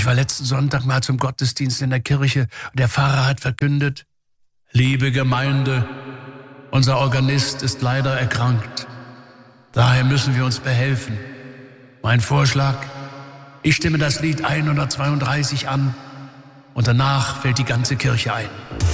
war letzten Sonntag mal zum Gottesdienst in der Kirche und der Pfarrer hat verkündet: Liebe Gemeinde, unser Organist ist leider erkrankt. Daher müssen wir uns behelfen. Mein Vorschlag: ich stimme das Lied 132 an und danach fällt die ganze Kirche ein.